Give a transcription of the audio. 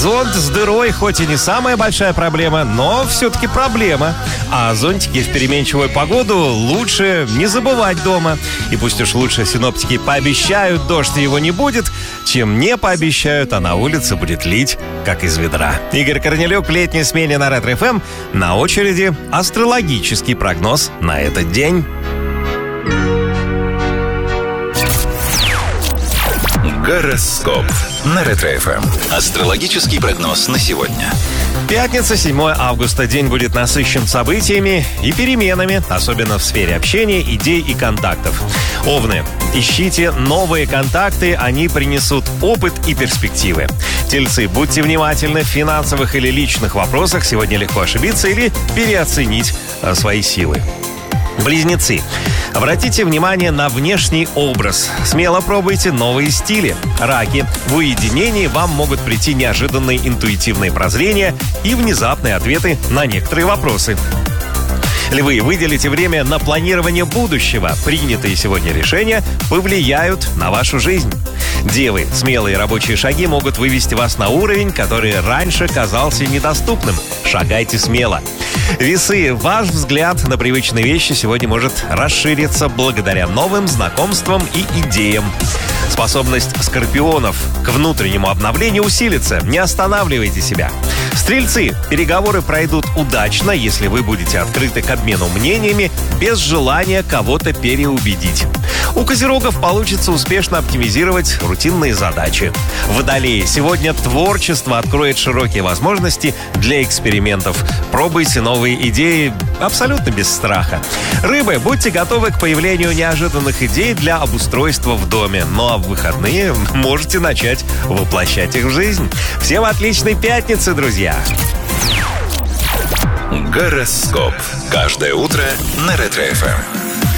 Зонт с дырой хоть и не самая большая проблема, но все-таки проблема. А зонтики в переменчивую погоду лучше не забывать дома. И пусть уж лучше синоптики пообещают, дождь его не будет, чем не пообещают, а на улице будет лить, как из ведра. Игорь Корнелюк в летней смене на Ретро-ФМ. На очереди астрологический прогноз на этот день. Гороскоп на Ретро-ФМ. Астрологический прогноз на сегодня. Пятница, 7 августа. День будет насыщен событиями и переменами, особенно в сфере общения, идей и контактов. Овны. Ищите новые контакты, они принесут опыт и перспективы. Тельцы. Будьте внимательны в финансовых или личных вопросах. Сегодня легко ошибиться или переоценить свои силы. Близнецы. Обратите внимание на внешний образ. Смело пробуйте новые стили. Раки. В уединении вам могут прийти неожиданные интуитивные прозрения и внезапные ответы на некоторые вопросы. Львы, выделите время на планирование будущего. Принятые сегодня решения повлияют на вашу жизнь. Девы, смелые рабочие шаги могут вывести вас на уровень, который раньше казался недоступным. Шагайте смело. Весы, ваш взгляд на привычные вещи сегодня может расшириться благодаря новым знакомствам и идеям. Способность скорпионов к внутреннему обновлению усилится. Не останавливайте себя. Стрельцы, переговоры пройдут удачно, если вы будете открыты к обмену мнениями без желания кого-то переубедить. У козерогов получится успешно оптимизировать рутинные задачи. Водолеи, сегодня творчество откроет широкие возможности для экспериментов. Пробуйте новые идеи абсолютно без страха. Рыбы, будьте готовы к появлению неожиданных идей для обустройства в доме. Ну а в выходные можете начать воплощать их в жизнь. Всем отличной пятницы, друзья! Гороскоп. Каждое утро на Ретро-ФМ.